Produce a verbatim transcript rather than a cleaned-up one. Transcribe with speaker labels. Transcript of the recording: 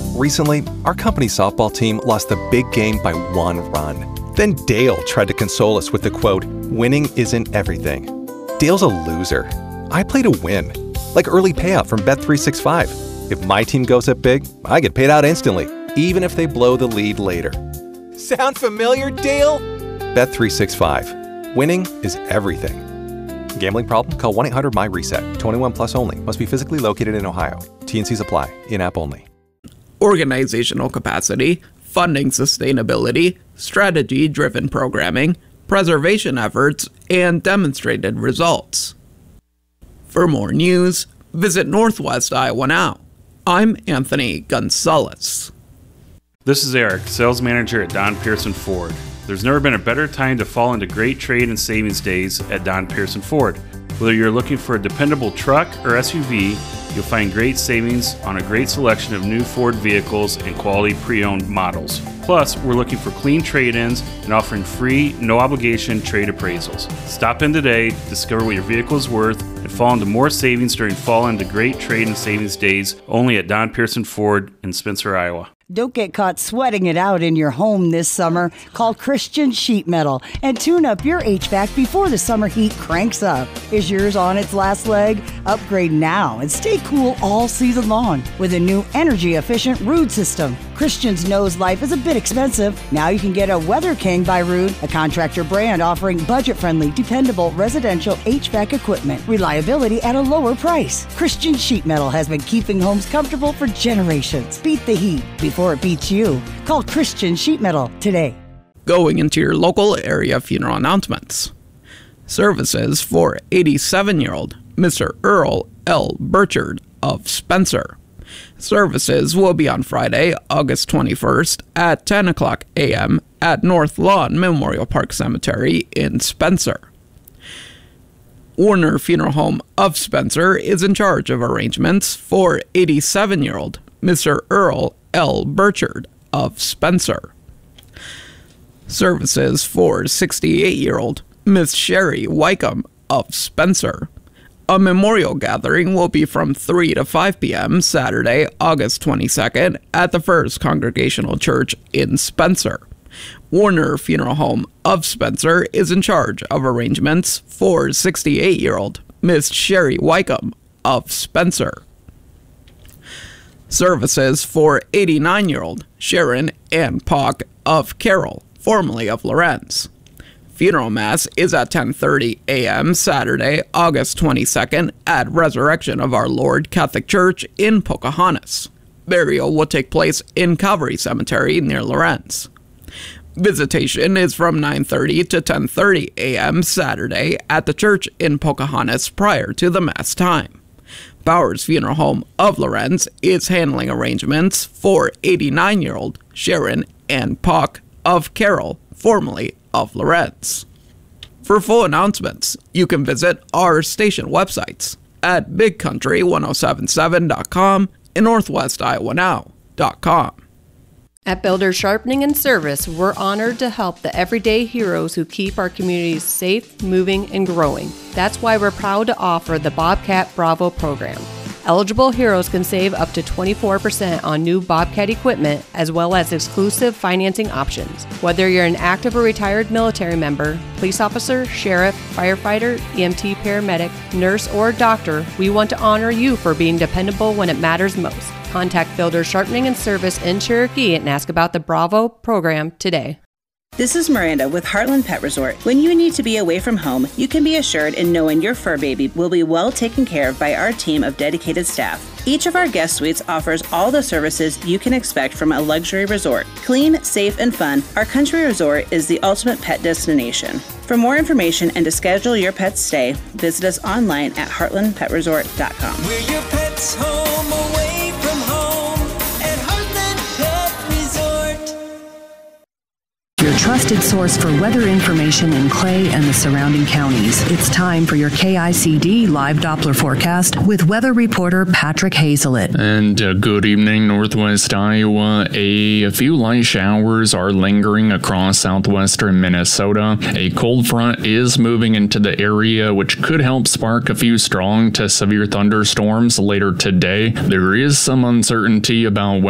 Speaker 1: Recently, our company's softball team lost the big game by one run. Then Dale tried to console us with the quote, "Winning isn't everything." Dale's a loser. I play to win. Like early payout from Bet three sixty-five. If my team goes up big, I get paid out instantly, even if they blow the lead later. Sound familiar, Dale? Bet three sixty-five. Winning is everything. Gambling problem? Call one eight hundred M Y reset. twenty-one plus only. Must be physically located in Ohio. T N Cs apply. In-app only.
Speaker 2: Organizational capacity, funding sustainability, strategy-driven programming, preservation efforts, and demonstrated results. For more news, visit Northwest Iowa Now. I'm Anthony Gonzalez.
Speaker 3: This is Eric, sales manager at Don Pearson Ford. There's never been a better time to fall into great trade and savings days at Don Pearson Ford. Whether you're looking for a dependable truck or S U V, you'll find great savings on a great selection of new Ford vehicles and quality pre-owned models. Plus, we're looking for clean trade-ins and offering free, no-obligation trade appraisals. Stop in today, discover what your vehicle is worth, and fall into more savings during fall into great trade and savings days only at Don Pearson Ford in Spencer, Iowa.
Speaker 4: Don't get caught sweating it out in your home this summer. Call Christian Sheet Metal and tune up your H V A C before the summer heat cranks up. Is yours on its last leg? Upgrade now and stay cool all season long with a new energy-efficient Ruud system. Christians knows life is a bit expensive. Now you can get a Weather King by Ruud, a contractor brand offering budget-friendly, dependable residential H V A C equipment. Reliability at a lower price. Christian Sheet Metal has been keeping homes comfortable for generations. Beat the heat before it beats you. Call Christian Sheet Metal today.
Speaker 2: Going into your local area funeral announcements. Services for eighty-seven-year-old Mister Earl L. Burchard of Spencer. Services will be on Friday, August twenty-first at ten o'clock a.m. at North Lawn Memorial Park Cemetery in Spencer. Warner Funeral Home of Spencer is in charge of arrangements for eighty-seven-year-old Mister Earl L. Burchard of Spencer. Services for sixty-eight-year-old Miss Sherry Wycombe of Spencer. A memorial gathering will be from three to five p.m. Saturday, August twenty-second at the First Congregational Church in Spencer. Warner Funeral Home of Spencer is in charge of arrangements for sixty-eight-year-old Miss Sherry Wycombe of Spencer. Services for eighty-nine-year-old Sharon Ann Pock of Carroll, formerly of Lorenz. Funeral Mass is at ten thirty a.m. Saturday, August twenty-second at Resurrection of Our Lord Catholic Church in Pocahontas. Burial will take place in Calvary Cemetery near Lorenz. Visitation is from nine thirty to ten thirty a.m. Saturday at the church in Pocahontas prior to the Mass time. Bowers Funeral Home of Lorenz is handling arrangements for eighty-nine-year-old Sharon Ann Pock of Carroll, formerly of Lorenz. For full announcements, you can visit our station websites at big country ten seventy-seven dot com and northwest iowa now dot com.
Speaker 5: At Builders Sharpening and Service, we're honored to help the everyday heroes who keep our communities safe, moving, and growing. That's why we're proud to offer the Bobcat Bravo program. Eligible heroes can save up to twenty-four percent on new Bobcat equipment, as well as exclusive financing options. Whether you're an active or retired military member, police officer, sheriff, firefighter, E M T paramedic, nurse, or doctor, we want to honor you for being dependable when it matters most. Contact Builders Sharpening and Service in Cherokee and ask about the Bravo program today.
Speaker 6: This is Miranda with Heartland Pet Resort. When you need to be away from home, you can be assured in knowing your fur baby will be well taken care of by our team of dedicated staff. Each of our guest suites offers all the services you can expect from a luxury resort. Clean, safe, and fun, our country resort is the ultimate pet destination. For more information and to schedule your pet's stay, visit us online at heartland pet resort dot com.
Speaker 7: We're your pet's home, away from home at Heartland Pet Resort.
Speaker 8: Your trusted source for weather information in Clay and the surrounding counties. It's time for your K I C D live Doppler forecast with weather reporter Patrick Hazelet.
Speaker 9: And uh, good evening, Northwest Iowa. A, a few light showers are lingering across southwestern Minnesota. A cold front is moving into the area, which could help spark a few strong to severe thunderstorms later today. There is some uncertainty about